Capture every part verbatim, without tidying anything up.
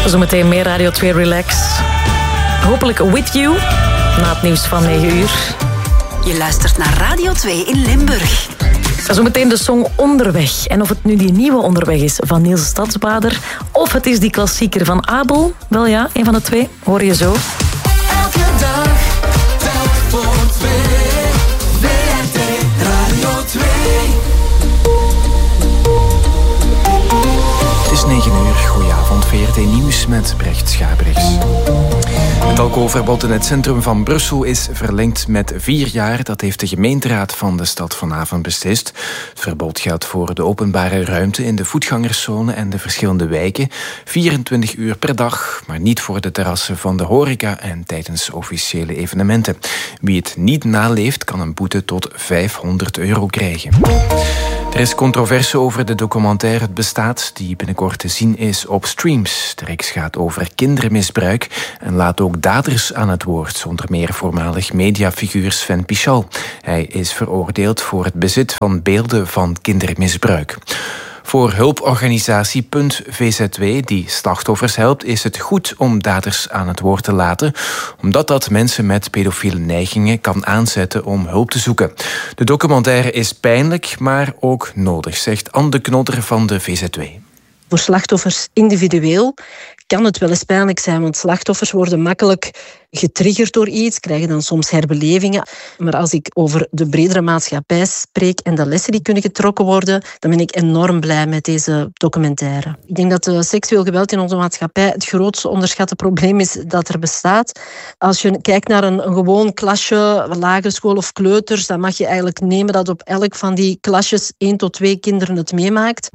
Zometeen meer Radio twee Relax. Hopelijk With You, na het nieuws van negen uur. Je luistert naar Radio twee in Limburg. Zometeen de song Onderweg. En of het nu die nieuwe Onderweg is van Niels Stadsbader, of het is die klassieker van Abel. Wel ja, een van de twee, hoor je zo. Elke dag, telk voor twee. V R T Radio twee. Het is negen uur, goedenavond, V R T Nieuws met Brecht Schabrichs. Het alcoholverbod in het centrum van Brussel is verlengd met vier jaar. Dat heeft de gemeenteraad van de stad vanavond beslist. Het verbod geldt voor de openbare ruimte in de voetgangerszone en de verschillende wijken. vierentwintig uur per dag, maar niet voor de terrassen van de horeca en tijdens officiële evenementen. Wie het niet naleeft, kan een boete tot vijfhonderd euro krijgen. Er is controverse over de documentaire Het Bestaat, die binnenkort te zien is op streams. De reeks gaat over kindermisbruik en laat ook daders aan het woord, onder meer voormalig mediafiguur Sven Pichal. Hij is veroordeeld voor het bezit van beelden van kindermisbruik. Voor hulporganisatie Punt V Z W, die slachtoffers helpt, is het goed om daders aan het woord te laten, omdat dat mensen met pedofiele neigingen kan aanzetten om hulp te zoeken. De documentaire is pijnlijk, maar ook nodig, zegt Anne de Knodder van de V Z W. Voor slachtoffers individueel kan het wel eens pijnlijk zijn, want slachtoffers worden makkelijk getriggerd door iets, krijgen dan soms herbelevingen. Maar als ik over de bredere maatschappij spreek en de lessen die kunnen getrokken worden, dan ben ik enorm blij met deze documentaire. Ik denk dat uh, seksueel geweld in onze maatschappij het grootste onderschatte probleem is dat er bestaat. Als je kijkt naar een, een gewoon klasje, lagere school of kleuters, dan mag je eigenlijk nemen dat op elk van die klasjes één tot twee kinderen het meemaakt.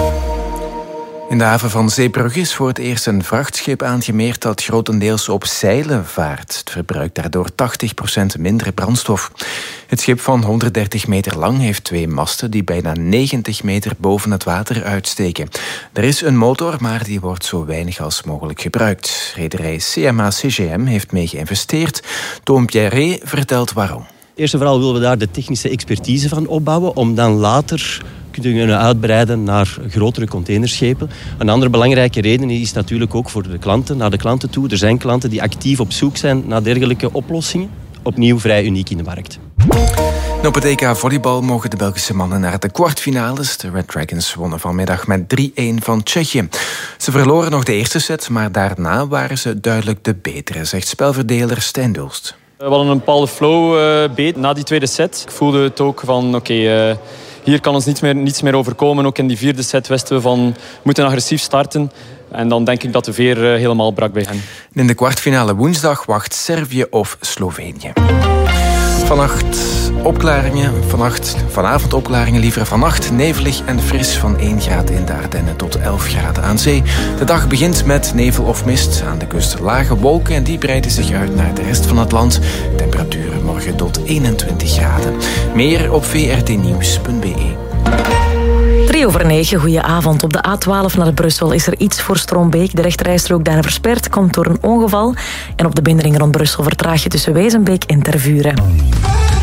In de haven van Zeebrugge is voor het eerst een vrachtschip aangemeerd dat grotendeels op zeilen vaart. Het verbruikt daardoor tachtig procent minder brandstof. Het schip van honderddertig meter lang heeft twee masten die bijna negentig meter boven het water uitsteken. Er is een motor, maar die wordt zo weinig als mogelijk gebruikt. Rederij C M A C G M heeft mee geïnvesteerd. Toon Pierre vertelt waarom. Eerst en vooral willen we daar de technische expertise van opbouwen om dan later kunnen uitbreiden naar grotere containerschepen. Een andere belangrijke reden is natuurlijk ook voor de klanten, naar de klanten toe. Er zijn klanten die actief op zoek zijn naar dergelijke oplossingen. Opnieuw vrij uniek in de markt. En op het E K volleybal mogen de Belgische mannen naar de kwartfinales. De Red Dragons wonnen vanmiddag met drie-een van Tsjechië. Ze verloren nog de eerste set, maar daarna waren ze duidelijk de betere, zegt spelverdeler Stijn Dulst. We hadden een bepaalde flow uh, beet na die tweede set. Ik voelde het ook van oké, okay, uh, hier kan ons niets meer, niets meer overkomen. Ook in die vierde set wisten we van we moeten agressief starten. En dan denk ik dat de veer uh, helemaal brak bij hen. In de kwartfinale woensdag wacht Servië of Slovenië. Vannacht opklaringen, vannacht, vanavond opklaringen liever. Vannacht nevelig en fris van één graad in de Ardennen tot elf graden aan zee. De dag begint met nevel of mist. Aan de kust lage wolken en die breiden zich uit naar de rest van het land. Temperaturen morgen tot eenentwintig graden. Meer op v r t nieuws punt b e. Drie over negen, goedenavond. Op de A twaalf naar Brussel is er iets voor Stroombeek. De rechterrijstrook daar versperd, komt door een ongeval. En op de binnenring rond Brussel vertraag je tussen Wezenbeek en Tervuren.